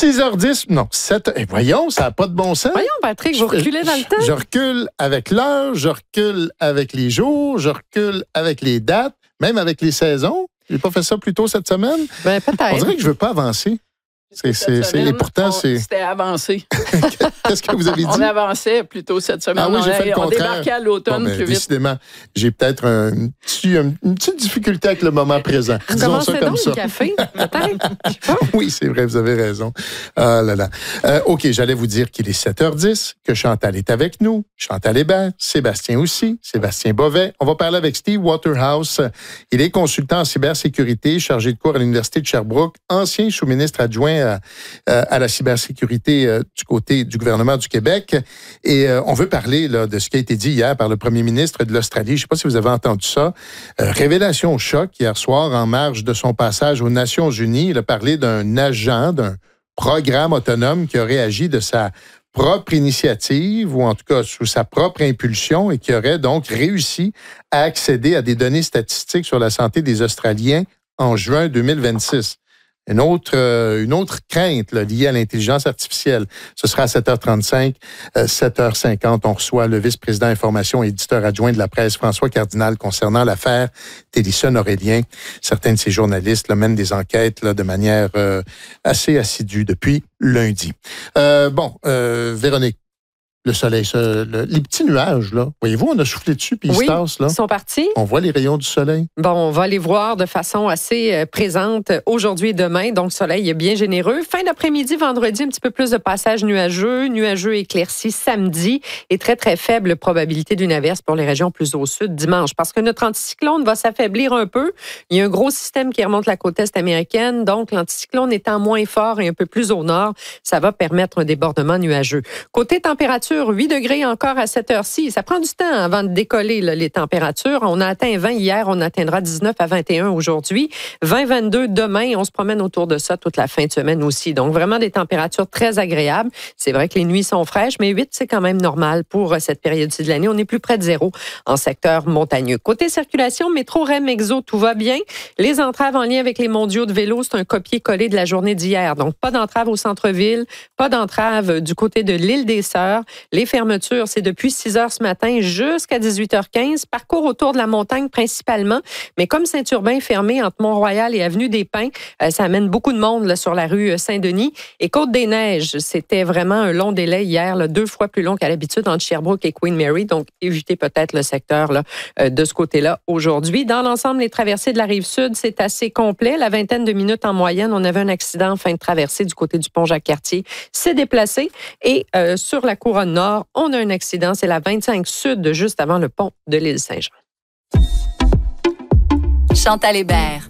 6h10, non, 7h. Et voyons, ça n'a pas de bon sens. Voyons, Patrick, vous reculez dans le temps. Je recule avec l'heure, je recule avec les jours, je recule avec les dates, même avec les saisons. J'ai pas fait ça plus tôt cette semaine. Ben, peut-être. On dirait que je veux pas avancer. Et pourtant, c'était avancé. Qu'est-ce que vous avez dit? On avançait plutôt cette semaine. Ah oui, j'ai fait le contraire. On débarquait à l'automne plus vite. Décidément, j'ai peut-être une petite difficulté avec le moment présent. Disons ça comme ça. Le café, peut-être? Je sais pas. Oui, c'est vrai, vous avez raison. Ah là là. OK, j'allais vous dire qu'il est 7h10, que Chantal est avec nous. Chantal Hébert, Sébastien aussi, Sébastien Bovet. On va parler avec Steve Waterhouse. Il est consultant en cybersécurité, chargé de cours à l'Université de Sherbrooke, ancien sous-ministre adjoint à la cybersécurité du côté du gouvernement du Québec. Et on veut parler là, de ce qui a été dit hier par le premier ministre de l'Australie. Je ne sais pas si vous avez entendu ça. Révélation au choc hier soir en marge de son passage aux Nations unies. Il a parlé d'un agent, d'un programme autonome qui aurait agi de sa propre initiative ou en tout cas sous sa propre impulsion et qui aurait donc réussi à accéder à des données statistiques sur la santé des Australiens en juin 2026. Une autre crainte là, liée à l'intelligence artificielle. Ce sera à 7h35, 7h50. On reçoit le vice-président information et éditeur adjoint de la presse, François Cardinal, concernant l'affaire Thélisson-Aurélien. Certains de ces journalistes là, mènent des enquêtes là, de manière assez assidue depuis lundi. Véronique, le soleil, les petits nuages, là. Voyez-vous, on a soufflé dessus, puis ils se tassent, là. Ils sont partis. On voit les rayons du soleil. Bon, on va les voir de façon assez présente aujourd'hui et demain. Donc, le soleil est bien généreux. Fin d'après-midi, vendredi, un petit peu plus de passages nuageux éclaircis samedi et très, très faible probabilité d'une averse pour les régions plus au sud dimanche. Parce que notre anticyclone va s'affaiblir un peu. Il y a un gros système qui remonte la côte est américaine. Donc, l'anticyclone étant moins fort et un peu plus au nord, ça va permettre un débordement nuageux. Côté température, 8 degrés encore à cette heure-ci. Ça prend du temps avant de décoller là, les températures. On a atteint 20 hier, on atteindra 19 à 21 aujourd'hui. 20-22 demain, on se promène autour de ça toute la fin de semaine aussi. Donc, vraiment des températures très agréables. C'est vrai que les nuits sont fraîches, mais 8, c'est quand même normal pour cette période-ci de l'année. On est plus près de zéro en secteur montagneux. Côté circulation, métro, REM, Exo, tout va bien. Les entraves en lien avec les mondiaux de vélo, c'est un copier-coller de la journée d'hier. Donc, pas d'entrave au centre-ville, pas d'entrave du côté de l'île des Sœurs. Les fermetures, c'est depuis 6 heures ce matin jusqu'à 18h15. Parcours autour de la montagne principalement. Mais comme Saint-Urbain est fermé entre Mont-Royal et Avenue des Pins, ça amène beaucoup de monde là, sur la rue Saint-Denis. Et Côte-des-Neiges, c'était vraiment un long délai hier, là, 2 fois plus long qu'à l'habitude entre Sherbrooke et Queen Mary. Donc, évitez peut-être le secteur là, de ce côté-là aujourd'hui. Dans l'ensemble, les traversées de la Rive-Sud, c'est assez complet. La vingtaine de minutes en moyenne, on avait un accident en fin de traversée du côté du pont Jacques-Cartier. C'est déplacé. Et sur la couronne nord, on a un accident. C'est la 25 Sud, juste avant le pont de l'île Saint-Jean. Chantal Hébert.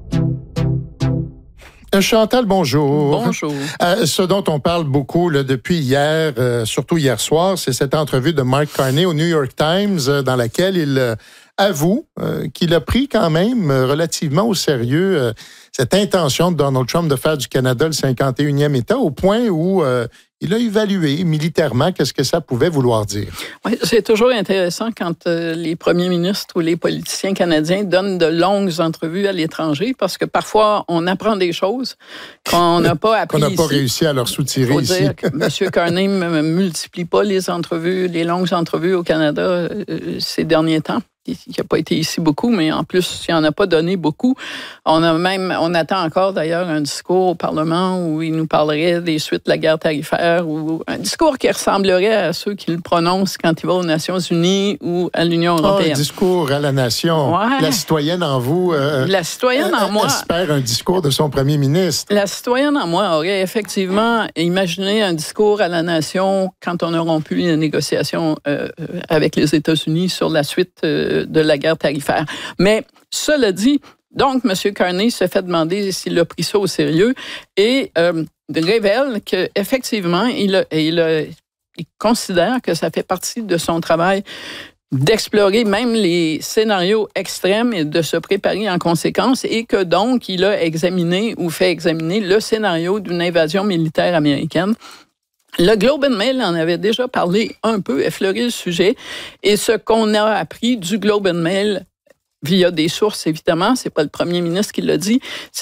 Chantal, bonjour. Bonjour. Ce dont on parle beaucoup là, depuis hier, surtout hier soir, c'est cette entrevue de Mark Carney au New York Times dans laquelle il avoue qu'il a pris quand même relativement au sérieux cette intention de Donald Trump de faire du Canada le 51e État au point où il a évalué militairement qu'est-ce que ça pouvait vouloir dire. Oui, c'est toujours intéressant quand les premiers ministres ou les politiciens canadiens donnent de longues entrevues à l'étranger parce que parfois, on apprend des choses qu'on n'a pas appris qu'on n'a pas ici. réussi à leur soutirer Faut ici. dire que M. Carney ne multiplie pas les longues entrevues au Canada ces derniers temps. Il n'a pas été ici beaucoup, mais en plus, il n'en a pas donné beaucoup. On attend encore d'ailleurs un discours au Parlement où il nous parlerait des suites de la guerre tarifaire ou un discours qui ressemblerait à ceux qu'il prononce quand il va aux Nations unies ou à l'Union européenne. Un discours à la nation. Ouais. La citoyenne en vous la citoyenne en moi espère un discours de son premier ministre. La citoyenne en moi aurait effectivement imaginé un discours à la nation quand on a rompu les négociations avec les États-Unis sur la suite de la guerre tarifaire. Mais cela dit, donc, M. Carney se fait demander s'il a pris ça au sérieux et révèle qu'effectivement, il considère que ça fait partie de son travail d'explorer même les scénarios extrêmes et de se préparer en conséquence et que donc, il a examiné ou fait examiner le scénario d'une invasion militaire américaine. Le Globe and Mail en avait déjà parlé un peu, effleuré le sujet. Et ce qu'on a appris du Globe and Mail, via des sources, évidemment, c'est pas le premier ministre qui l'a dit,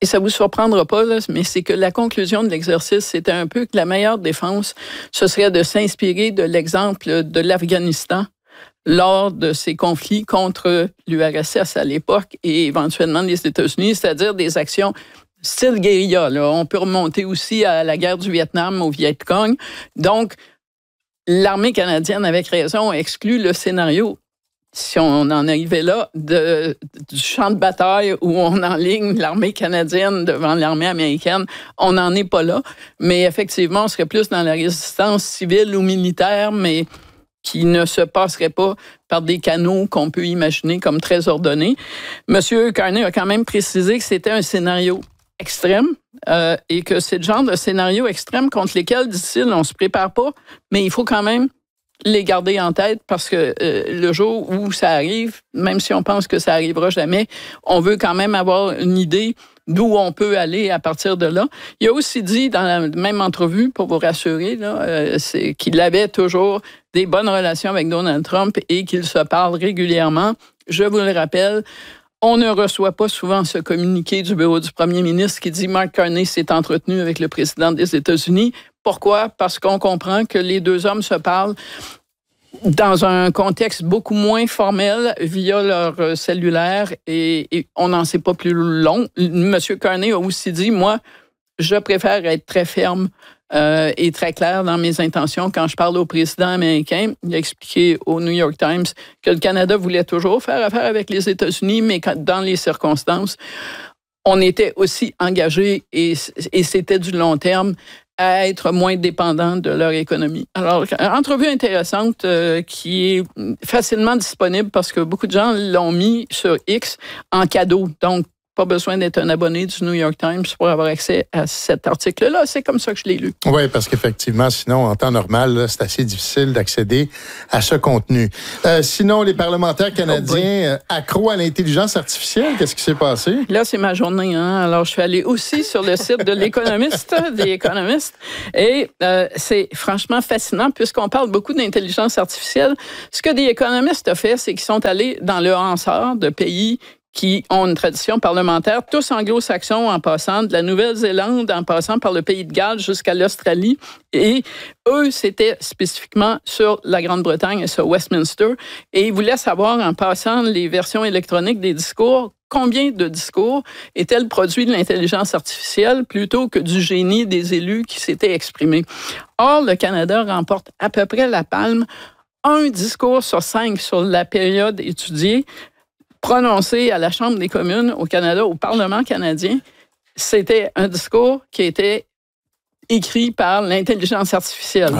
et ça vous surprendra pas, là, mais c'est que la conclusion de l'exercice, c'était un peu que la meilleure défense, ce serait de s'inspirer de l'exemple de l'Afghanistan lors de ces conflits contre l'URSS à l'époque et éventuellement les États-Unis, c'est-à-dire des actions style guérilla. Là. On peut remonter aussi à la guerre du Vietnam, au Viet Cong. Donc, l'armée canadienne, avec raison, exclut le scénario, si on en arrivait là, du champ de bataille où on enligne l'armée canadienne devant l'armée américaine. On n'en est pas là. Mais effectivement, on serait plus dans la résistance civile ou militaire, mais qui ne se passerait pas par des canaux qu'on peut imaginer comme très ordonnés. M. Carney a quand même précisé que c'était un scénario extrême et que c'est le genre de scénario extrême contre lesquels, dit-il, on ne se prépare pas, mais il faut quand même les garder en tête parce que le jour où ça arrive, même si on pense que ça arrivera jamais, on veut quand même avoir une idée d'où on peut aller à partir de là. Il a aussi dit dans la même entrevue, pour vous rassurer, là, c'est qu'il avait toujours des bonnes relations avec Donald Trump et qu'il se parle régulièrement. Je vous le rappelle, on ne reçoit pas souvent ce communiqué du bureau du premier ministre qui dit « Mark Carney s'est entretenu avec le président des États-Unis ». Pourquoi? Parce qu'on comprend que les deux hommes se parlent dans un contexte beaucoup moins formel via leur cellulaire et on n'en sait pas plus long. M. Carney a aussi dit, moi, je préfère être très ferme et très clair dans mes intentions quand je parle au président américain. Il a expliqué au New York Times que le Canada voulait toujours faire affaire avec les États-Unis, mais dans les circonstances, on était aussi engagé et c'était du long terme à être moins dépendant de leur économie. Alors, entrevue intéressante qui est facilement disponible parce que beaucoup de gens l'ont mis sur X en cadeau. Donc, pas besoin d'être un abonné du New York Times pour avoir accès à cet article-là. C'est comme ça que je l'ai lu. Oui, parce qu'effectivement, sinon, en temps normal, là, c'est assez difficile d'accéder à ce contenu. Sinon, les parlementaires canadiens accros à l'intelligence artificielle, qu'est-ce qui s'est passé? Là, c'est ma journée. Hein? Alors, je suis allée aussi sur le site de l'Économiste, des économistes, et c'est franchement fascinant puisqu'on parle beaucoup d'intelligence artificielle. Ce que des économistes ont fait, c'est qu'ils sont allés dans le hansard de pays qui ont une tradition parlementaire, tous anglo-saxons en passant, de la Nouvelle-Zélande en passant par le pays de Galles jusqu'à l'Australie. Et eux, c'était spécifiquement sur la Grande-Bretagne et sur Westminster. Et ils voulaient savoir, en passant les versions électroniques des discours, combien de discours étaient le produit de l'intelligence artificielle plutôt que du génie des élus qui s'étaient exprimés. Or, le Canada remporte à peu près la palme, 1 discours sur 5 sur la période étudiée, prononcé à la Chambre des communes au Canada, au Parlement canadien, c'était un discours qui était écrit par l'intelligence artificielle.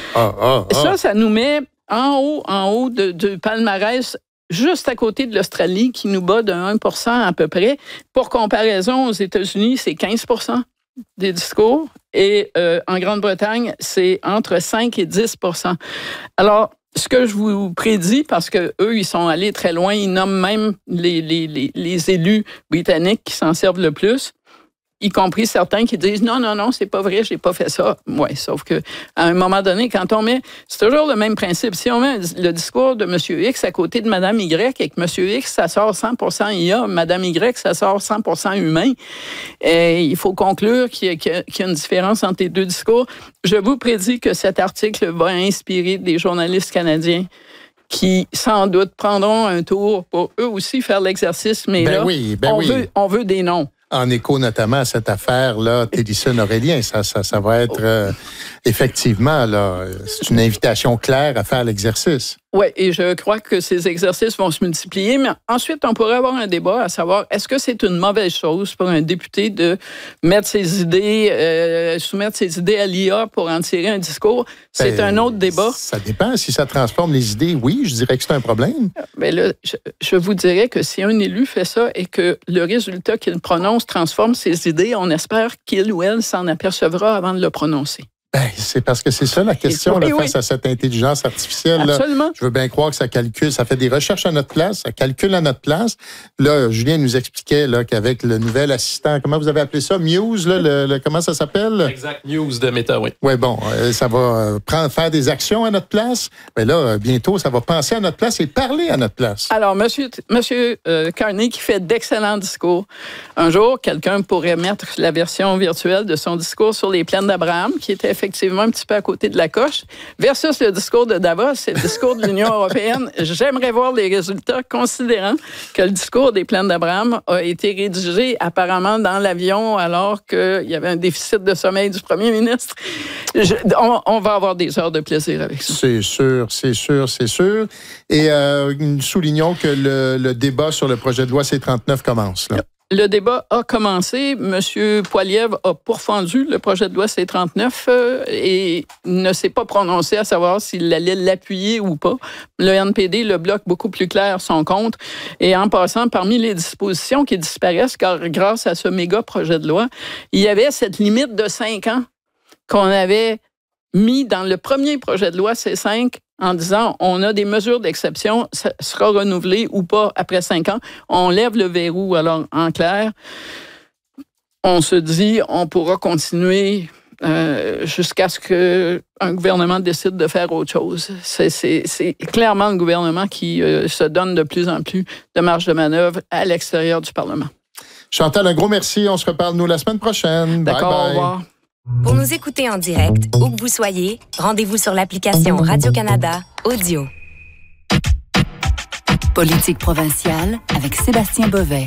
Ça nous met en haut de palmarès, juste à côté de l'Australie, qui nous bat de 1% à peu près. Pour comparaison, aux États-Unis, c'est 15% des discours, et en Grande-Bretagne, c'est entre 5 et 10%. Alors, ce que je vous prédis, parce que eux, ils sont allés très loin, ils nomment même les élus britanniques qui s'en servent le plus, y compris certains qui disent non, c'est pas vrai, j'ai pas fait ça. Ouais, sauf que à un moment donné, quand on met, c'est toujours le même principe. Si on met le discours de M. X à côté de Mme Y et que M. X, ça sort 100% IA, Mme Y, ça sort 100% humain, et il faut conclure qu'il y a une différence entre les deux discours. Je vous prédis que cet article va inspirer des journalistes canadiens qui, sans doute, prendront un tour pour eux aussi faire l'exercice. Mais on veut des noms. En écho notamment à cette affaire-là, Thélisson-Aurélien, ça va être effectivement, là, c'est une invitation claire à faire l'exercice. Oui, et je crois que ces exercices vont se multiplier, mais ensuite, on pourrait avoir un débat à savoir, est-ce que c'est une mauvaise chose pour un député de mettre ses idées, soumettre ses idées à l'IA pour en tirer un discours? C'est un autre débat. Ça dépend. Si ça transforme les idées, oui, je dirais que c'est un problème. Bien là, je vous dirais que si un élu fait ça et que le résultat qu'il prononce transforme ses idées, on espère qu'il ou elle s'en apercevra avant de le prononcer. Ben, c'est parce que c'est ça la question face à cette intelligence artificielle. Absolument. Là. Je veux bien croire que ça calcule, ça fait des recherches à notre place, ça calcule à notre place. Là, Julien nous expliquait là, qu'avec le nouvel assistant, comment vous avez appelé ça? Muse, là, comment ça s'appelle? Exact, Muse de Meta, oui. Oui, bon, ça va faire des actions à notre place. Mais là, bientôt, ça va penser à notre place et parler à notre place. Alors, Monsieur Carney, qui fait d'excellents discours. Un jour, quelqu'un pourrait mettre la version virtuelle de son discours sur les plaines d'Abraham, qui était effectivement un petit peu à côté de la coche, versus le discours de Davos et le discours de l'Union européenne. J'aimerais voir les résultats, considérant que le discours des plaines d'Abraham a été rédigé apparemment dans l'avion alors qu'il y avait un déficit de sommeil du premier ministre. On va avoir des heures de plaisir avec ça. C'est sûr. Et soulignons que le débat sur le projet de loi C-39 commence. Là. Le débat a commencé. M. Poilievre a pourfendu le projet de loi C-39 et ne s'est pas prononcé à savoir s'il allait l'appuyer ou pas. Le NPD, le bloc beaucoup plus clair, son contre. Et en passant, parmi les dispositions qui disparaissent, car grâce à ce méga projet de loi, il y avait cette limite de 5 ans qu'on avait mis dans le premier projet de loi C5 en disant on a des mesures d'exception, ça sera renouvelé ou pas après 5 ans. On lève le verrou. Alors, en clair, on se dit on pourra continuer jusqu'à ce qu'un gouvernement décide de faire autre chose. C'est clairement le gouvernement qui se donne de plus en plus de marge de manœuvre à l'extérieur du Parlement. Chantal, un gros merci. On se reparle, nous, la semaine prochaine. D'accord, bye bye. Au revoir. Pour nous écouter en direct, où que vous soyez, rendez-vous sur l'application Radio-Canada Audio. Politique provinciale avec Sébastien Bovet.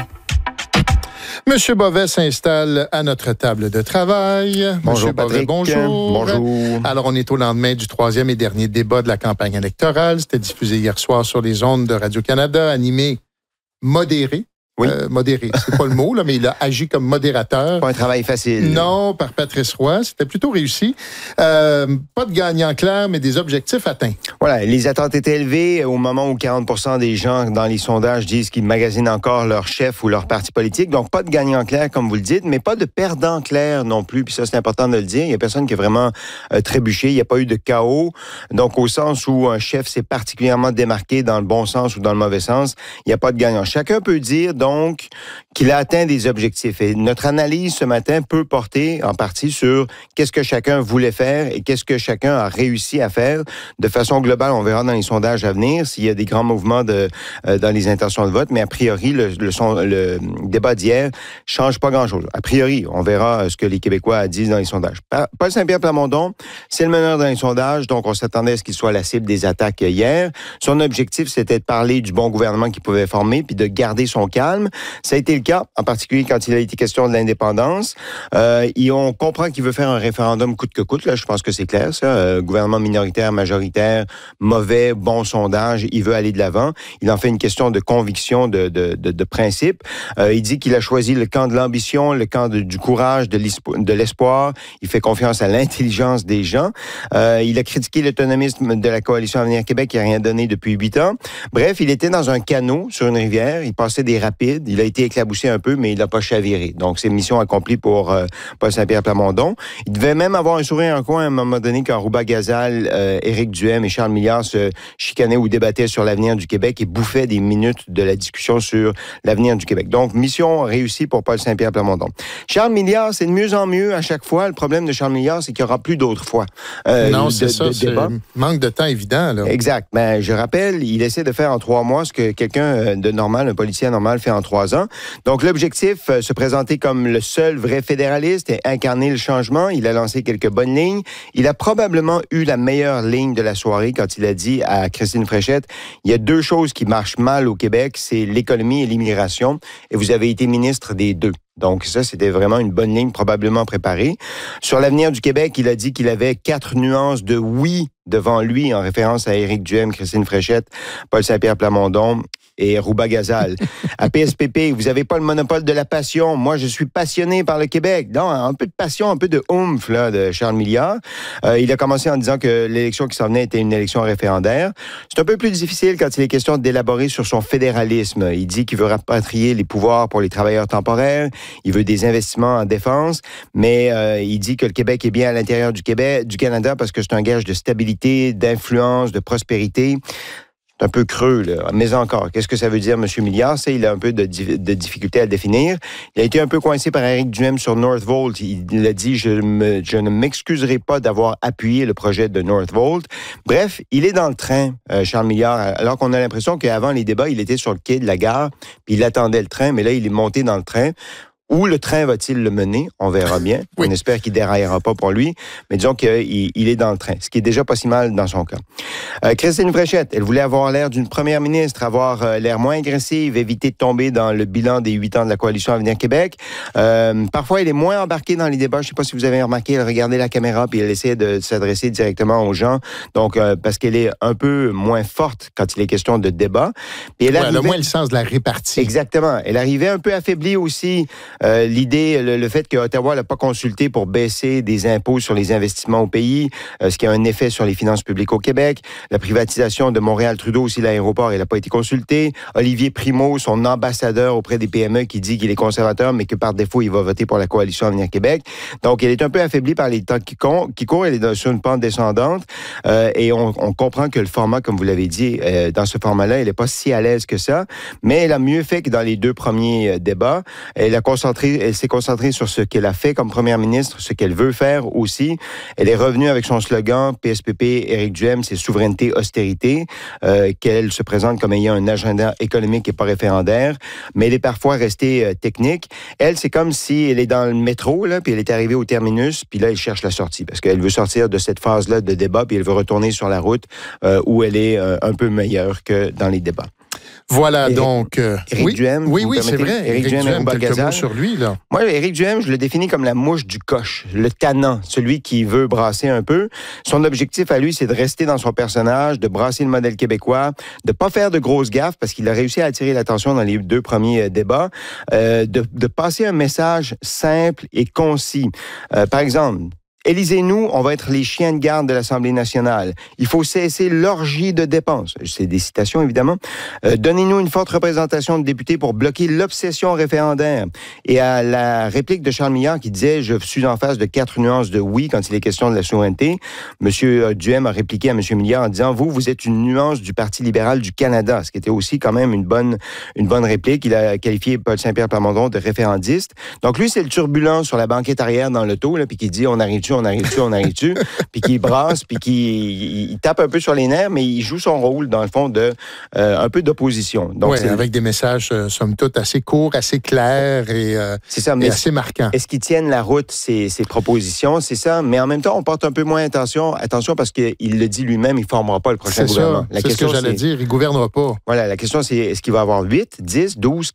Monsieur Bovet s'installe à notre table de travail. Bonjour, Monsieur Bovet, Patrick. bonjour. Bonjour. Alors, on est au lendemain du 3e et dernier débat de la campagne électorale. C'était diffusé hier soir sur les ondes de Radio-Canada, animé modéré. Oui. Modéré, c'est pas le mot, là, mais il a agi comme modérateur. Pas un travail facile. Non, par Patrice Roy. C'était plutôt réussi. Pas de gagnant clair, mais des objectifs atteints. Voilà, les attentes étaient élevées au moment où 40% des gens dans les sondages disent qu'ils magasinent encore leur chef ou leur parti politique. Donc, pas de gagnant clair, comme vous le dites, mais pas de perdant clair non plus. Puis ça, c'est important de le dire. Il y a personne qui a vraiment trébuché. Il n'y a pas eu de chaos. Donc, au sens où un chef s'est particulièrement démarqué dans le bon sens ou dans le mauvais sens, il n'y a pas de gagnant. Chacun peut dire, donc, qu'il a atteint des objectifs. Et notre analyse ce matin peut porter en partie sur qu'est-ce que chacun voulait faire et qu'est-ce que chacun a réussi à faire. De façon globale, on verra dans les sondages à venir s'il y a des grands mouvements dans les intentions de vote, mais a priori, le débat d'hier change pas grand-chose. A priori, on verra ce que les Québécois disent dans les sondages. Paul Saint-Pierre Plamondon, c'est le meneur dans les sondages, donc on s'attendait à ce qu'il soit la cible des attaques hier. Son objectif, c'était de parler du bon gouvernement qu'il pouvait former puis de garder son calme. Ça a été le cas, en particulier quand il a été question de l'indépendance. On comprend qu'il veut faire un référendum coûte que coûte. Là, je pense que c'est clair, ça. Gouvernement minoritaire, majoritaire, mauvais, bon sondage. Il veut aller de l'avant. Il en fait une question de conviction, de principe. Il dit qu'il a choisi le camp de l'ambition, le camp du courage, de l'espoir. Il fait confiance à l'intelligence des gens. Il a critiqué l'autonomisme de la Coalition Avenir Québec qui n'a rien donné depuis 8 ans. Bref, il était dans un canot sur une rivière. Il passait des rapides. Il a été éclaboussé un peu, mais il n'a pas chaviré. Donc, c'est mission accomplie pour Paul Saint-Pierre Plamondon. Il devait même avoir un sourire en coin à un moment donné quand Rouba-Gazal, Éric Duhem et Charles Milliard se chicanaient ou débattaient sur l'avenir du Québec et bouffaient des minutes de la discussion sur l'avenir du Québec. Donc, mission réussie pour Paul Saint-Pierre Plamondon. Charles Milliard, c'est de mieux en mieux à chaque fois. Le problème de Charles Milliard, c'est qu'il n'y aura plus d'autres fois. Non, c'est ça. C'est manque de temps évident, là. Exact. Mais je rappelle, il essaie de faire en 3 mois ce que quelqu'un de normal, un politicien normal, fait en 3 ans. Donc, l'objectif, se présenter comme le seul vrai fédéraliste et incarner le changement. Il a lancé quelques bonnes lignes. Il a probablement eu la meilleure ligne de la soirée quand il a dit à Christine Fréchette, il y a 2 choses qui marchent mal au Québec, c'est l'économie et l'immigration. Et vous avez été ministre des 2. Donc ça, c'était vraiment une bonne ligne, probablement préparée. Sur l'avenir du Québec, il a dit qu'il avait 4 nuances de oui devant lui, en référence à Éric Duhem, Christine Fréchette, Paul Saint-Pierre Plamondon et Rouba-Gazal. À PSPP, vous n'avez pas le monopole de la passion. Moi, je suis passionné par le Québec. Non, un peu de passion, un peu de oomph là, de Charles Milliard. Il a commencé en disant que l'élection qui s'en venait était une élection référendaire. C'est un peu plus difficile quand il est question d'élaborer sur son fédéralisme. Il dit qu'il veut rapatrier les pouvoirs pour les travailleurs temporaires. Il veut des investissements en défense. Mais il dit que le Québec est bien à l'intérieur du Canada parce que c'est un gage de stabilité, d'influence, de prospérité. C'est un peu creux, là. Mais encore, qu'est-ce que ça veut dire, M. Milliard? Il a un peu de difficulté à le définir. Il a été un peu coincé par Éric Duhem sur Northvolt. Il a dit, je ne m'excuserai pas d'avoir appuyé le projet de Northvolt. Bref, il est dans le train, Charles Milliard, alors qu'on a l'impression qu'avant les débats, il était sur le quai de la gare, puis il attendait le train, mais là, il est monté dans le train. Où le train va-t-il le mener? On verra bien. Oui. On espère qu'il ne déraillera pas pour lui. Mais disons qu'il est dans le train, ce qui est déjà pas si mal dans son cas. Christine Fréchette, elle voulait avoir l'air d'une première ministre, avoir l'air moins agressive, éviter de tomber dans le bilan des 8 ans de la Coalition Avenir Québec. Parfois, elle est moins embarquée dans les débats. Je ne sais pas si vous avez remarqué, elle regardait la caméra puis elle essayait de s'adresser directement aux gens. Donc, parce qu'elle est un peu moins forte quand il est question de débat. Puis elle a moins le sens de la répartie. Exactement. Elle arrivait un peu affaiblie aussi. L'idée, le fait que Ottawa l'a pas consulté pour baisser des impôts sur les investissements au pays, ce qui a un effet sur les finances publiques au Québec. La privatisation de Montréal-Trudeau, aussi l'aéroport, il n'a pas été consulté. Olivier Primo, son ambassadeur auprès des PME, qui dit qu'il est conservateur, mais que par défaut, il va voter pour la Coalition Avenir Québec. Donc, elle est un peu affaiblie par les temps qui courent. Elle est sur une pente descendante. Et on comprend que le format, comme vous l'avez dit, dans ce format-là, elle n'est pas si à l'aise que ça. Mais elle a mieux fait que dans les 2 premiers débats. Elle s'est concentrée sur ce qu'elle a fait comme première ministre, ce qu'elle veut faire aussi. Elle est revenue avec son slogan PSPP, Éric Duhem, c'est souveraineté, austérité, qu'elle se présente comme ayant un agenda économique et pas référendaire, mais elle est parfois restée technique. Elle, c'est comme si elle est dans le métro, là, puis elle est arrivée au terminus, puis là, elle cherche la sortie, parce qu'elle veut sortir de cette phase-là de débat, puis elle veut retourner sur la route où elle est un peu meilleure que dans les débats. Voilà, donc... Éric Duhem, oui, c'est vrai. Éric Duhem, quelques mots sur lui, là. Moi, Éric Duhem, je le définis comme la mouche du coche, le tannant, celui qui veut brasser un peu. Son objectif à lui, c'est de rester dans son personnage, de brasser le modèle québécois, de pas faire de grosses gaffes, parce qu'il a réussi à attirer l'attention dans les 2 premiers débats, de passer un message simple et concis. Par exemple... Élisez-nous, on va être les chiens de garde de l'Assemblée nationale. Il faut cesser l'orgie de dépenses. C'est des citations, évidemment. Donnez-nous une forte représentation de députés pour bloquer l'obsession référendaire. Et à la réplique de Charles Milliard qui disait « Je suis en face de 4 nuances de oui quand il est question de la souveraineté », M. Duhem a répliqué à M. Milliard en disant « Vous êtes une nuance du Parti libéral du Canada », ce qui était aussi quand même une bonne réplique. Il a qualifié Paul Saint-Pierre Plamondon de référendiste. Donc lui, c'est le turbulent sur la banquette arrière dans l'auto, puis qui dit « On arrive-tu, puis qui brasse, puis qui tape un peu sur les nerfs, mais il joue son rôle, dans le fond, de un peu d'opposition. Oui, avec des messages, somme toute, assez courts, assez clairs et assez marquants. Est-ce qu'ils tiennent la route, ces propositions? C'est ça. Mais en même temps, on porte un peu moins attention parce qu'il le dit lui-même, il ne formera pas le prochain gouvernement. C'est ce que j'allais dire, il ne gouvernera pas. Voilà, la question, c'est est-ce qu'il va avoir 8, 10, 12,